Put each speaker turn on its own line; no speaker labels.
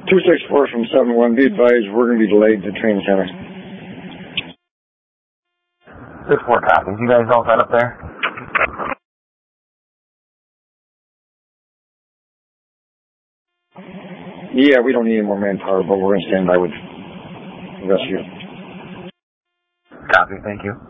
264 from 71, be advised, we're going to be delayed to training center.
6-4 copies. You guys all set up there?
Yeah, we don't need any more manpower, but we're going to stand by with the rest of you.
Copy, thank you.